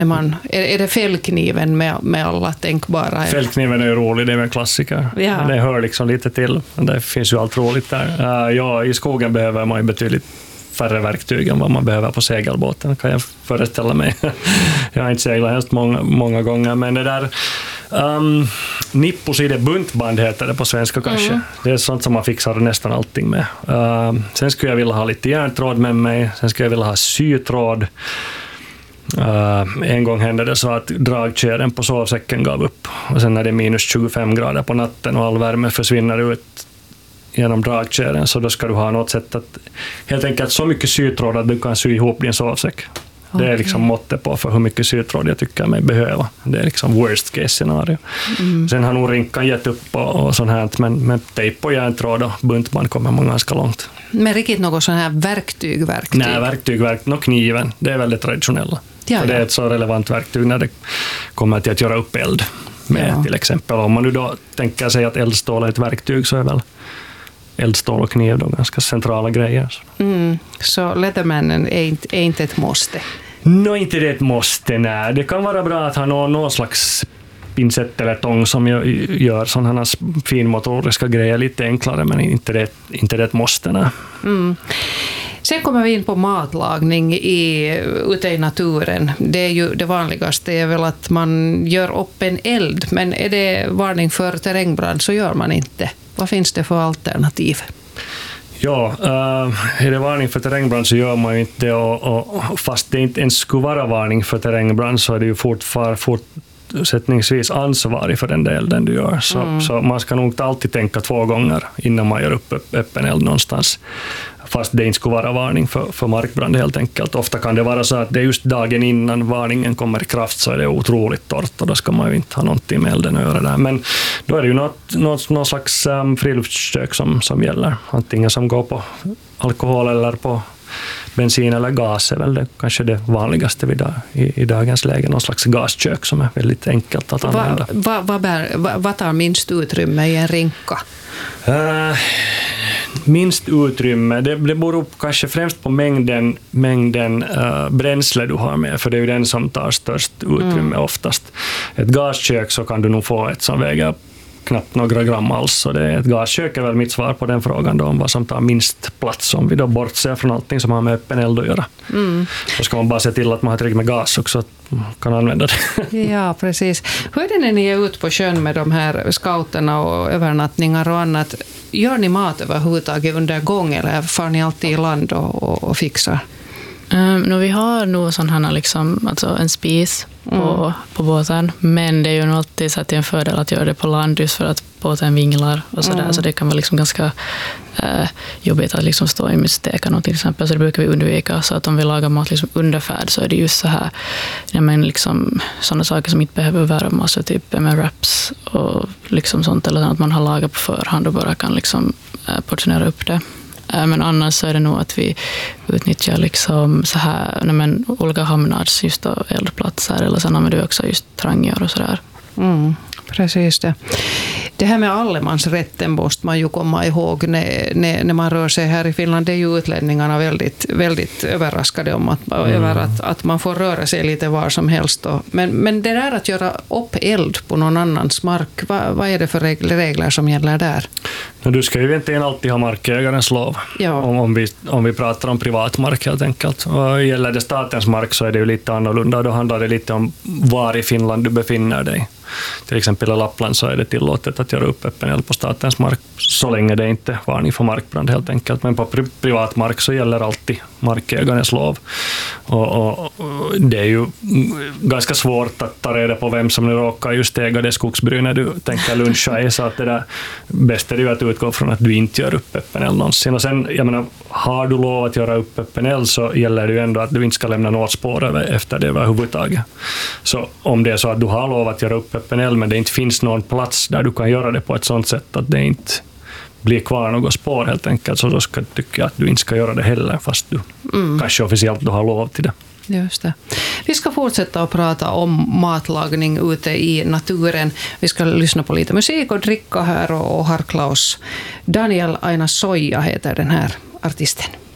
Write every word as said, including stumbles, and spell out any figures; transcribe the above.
Är, man, är, är det fällkniven med, med alla tänkbara? Fällkniven är ju rolig, det är en klassiker. Ja. Det hör liksom lite till. Det finns ju allt roligt där. Uh, ja, i skogen behöver man ju betydligt färre verktyg än vad man behöver på segelbåten, kan jag föreställa mig. Jag har inte seglat helst många, många gånger, men det där um, nipposide buntband heter det på svenska kanske. Mm. Det är sånt som man fixar nästan allting med. Uh, sen skulle jag vilja ha lite järntråd med mig, sen skulle jag vilja ha sytråd. Uh, en gång hände det så att dragkedjan på sovsäcken gav upp, och sen när det är minus tjugofem grader på natten och all värme försvinner ut genom dragkedjan, så då ska du ha något sätt att helt enkelt så mycket sytråd att du kan sy ihop din sovsäck. Okay. Det är liksom måttet på för hur mycket sytråd jag tycker mig behöva. Det är liksom worst case scenario. Mm. Sen har nog rinkan gett upp och, och sånt här, men med tejp och järntråd och buntband kommer man ganska långt. Men riktigt något sån här verktyg, verktyg? Nej, verktyg, verktyg. Och kniven, det är väldigt traditionella. Ja, för det är ett så relevant verktyg när det kommer till att göra upp eld med, ja. Till exempel. Om man nu då tänker sig att eldstål är ett verktyg, så är väl eldstål och kniv då ganska centrala grejer. Mm. Så Leathermanen är inte, är inte ett måste? Nå, inte det ett måste, nej. Det kan vara bra att ha någon, någon slags pincett eller tång som gör sådana finmotoriska grejer lite enklare, men inte det, inte det ett måste, nej. Mm. Sen kommer vi in på matlagning i, ute i naturen. Det är ju det vanligaste är väl att man gör upp en eld, men är det varning för terrängbrand så gör man inte. Vad finns det för alternativ? Ja, äh, är det varning för terrängbrand så gör man ju inte det, och, och fast det inte ens skulle vara varning för terrängbrand så är det ju fortfarande fortsättningsvis ansvarig för den delen du gör. Så, mm. så man ska nog alltid tänka två gånger innan man gör upp öppen eld någonstans. Fast det inte skulle vara varning för, för markbrand helt enkelt. Ofta kan det vara så att det är just dagen innan varningen kommer i kraft så är det otroligt torrt, och då ska man ju inte ha någonting med elden att göra där. Men då är det ju något, något, något slags um, friluftskök som, som gäller. Antingen som går på alkohol eller på bensin eller gas är väl det, kanske det vanligaste vid dag, i, i dagens läge. Någon slags gaskök som är väldigt enkelt att använda. Vad va, va, va, va tar minst utrymme i en rinka? Uh, minst utrymme, det, det beror kanske främst på mängden, mängden uh, bränsle du har med, för det är ju den som tar störst utrymme mm. oftast. Ett gaskök så kan du nog få ett som väger knappt några gram alls, så det är ett gaskök är väl mitt svar på den frågan då, om vad som tar minst plats, om vi då bortser från allting som har med öppen eld att göra. Mm. Då ska man bara se till att man har tillräckligt med gas också, att man kan använda det. Ja, precis. Hur är det när ni är ute på sjön med de här scouterna och övernattningar och annat? Gör ni mat överhuvudtaget under gång, eller far ni alltid i land och, och, och fixar? Um, no, vi har nog sån här liksom, alltså en spis på, mm. på båten, men det är ju nog alltid så att det är en fördel att göra det på land, just för att båten vinglar och sådär, mm. så det kan vara liksom ganska uh, jobbigt att liksom stå i med stekan till exempel, så det brukar vi undvika. Så att om vi lagar mat liksom under färd så är det just så här, ja, men liksom sådana saker som inte behöver värma, så typ med wraps och liksom sånt, eller att man har lagat på förhand och bara kan liksom uh, portionera upp det. Men annars så är det nog att vi utnyttjar liksom så här, nej men, olika hamnars just då, eldplatser, eller sen använder vi också just trangior och sådär. Mm, precis det. Det här med allemansrätten måste man ju komma ihåg när, när, när man rör sig här i Finland. Det är ju utlänningarna väldigt, väldigt överraskade om att, mm. över att, att man får röra sig lite var som helst. Då. Men, men det där att göra upp eld på någon annans mark, vad, vad är det för regler som gäller där? Du ska ju egentligen alltid ha markägarens lov, ja. om, om, vi, om vi pratar om privatmark helt enkelt. Och gäller det statens mark så är det ju lite annorlunda. Då handlar det lite om var i Finland du befinner dig. Till exempel i Lappland så är det tillåtet att göra upp öppen eld på statens mark, så länge det inte är varning för markbrand helt enkelt. Men på pri- privat mark så gäller alltid markägarens lov. Och, och, och det är ju ganska svårt att ta reda på vem som nu råkar just äga det skogsbry när du tänker luncha i, så att det där bäst är ju att utgå från att du inte gör upp öppen eld någonsin. Och sen, jag menar, har du lov att göra upp öppen eld så gäller det ju ändå att du inte ska lämna något spår efter det överhuvudtaget. Så om det är så att du har lov att göra upp öppen eld, men det inte finns någon plats där du kan göra det på ett sånt sätt att det inte blir kvar något spår helt enkelt, så då ska jag tycka att du inte ska göra det heller, fast du mm. kanske officiellt du har lov till det. Just det. Vi ska fortsätta att prata om matlagning ute i naturen. Vi ska lyssna på lite musik och dricka här och harkla oss. Daniel Aina Soija heter den här artisten.